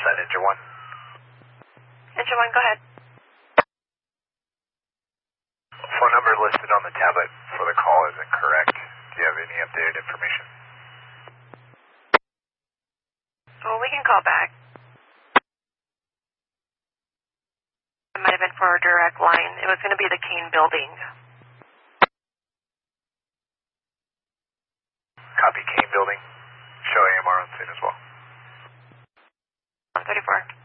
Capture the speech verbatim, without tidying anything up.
that Engine one. Engine one, go ahead. Phone number listed on the tablet for the call is incorrect. Do you have any updated information? Well, we can call back. It might have been for a direct line. It was going to be the Kane building. Copy, Kane building. Show A M R on scene as well. one thirty-four.